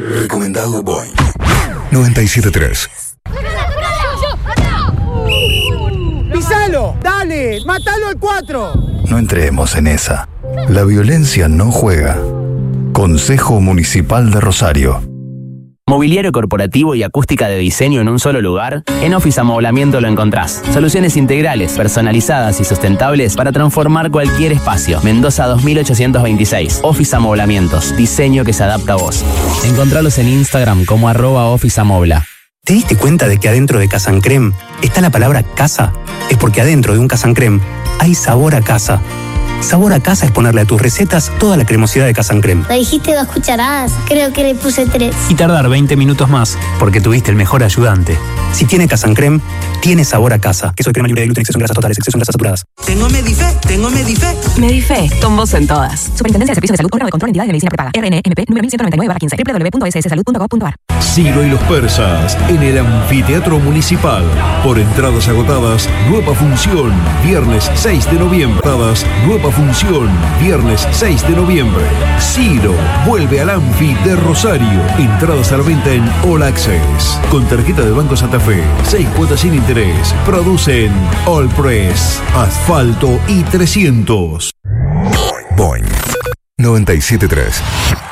Recomendado Boing 97.3. ¡Pisalo! ¡Dale! ¡Mátalo al 4! No entremos en esa. La violencia no juega. Consejo Municipal de Rosario. Mobiliario corporativo y acústica de diseño en un solo lugar. En Office Amoblamiento lo encontrás. Soluciones integrales, personalizadas y sustentables para transformar cualquier espacio. Mendoza 2826. Office Amoblamientos. Diseño que se adapta a vos. Encontralos en Instagram como @officeamobla. ¿Te diste cuenta de que adentro de Casa Creme está la palabra casa? Es porque adentro de un Casa Creme hay sabor a casa. Sabor a casa es ponerle a tus recetas toda la cremosidad de Casa Creme. Me dijiste 2 cucharadas, creo que le puse 3. Y tardar 20 minutos más, porque tuviste el mejor ayudante. Si tiene Casa Creme, tiene sabor a casa. Queso de crema libre de gluten, exceso en grasas totales, exceso en grasas saturadas. Tengo Medife. Medife, con vos en todas. Superintendencia de Servicios de Salud, órgano de control, entidades de medicina prepaga. RNMP, número 1199/15, www.sssalud.gov.ar. Ciro y los persas, en el Anfiteatro Municipal. Por entradas agotadas, nueva función, viernes 6 de noviembre. Nueva función, viernes 6 de noviembre. Ciro vuelve al Anfi de Rosario. Entradas a la venta en All Access. Con tarjeta del Banco Santa Fe. 6 cuotas sin interés. Producen All Press, Asfalto y 300. Boing 97.3.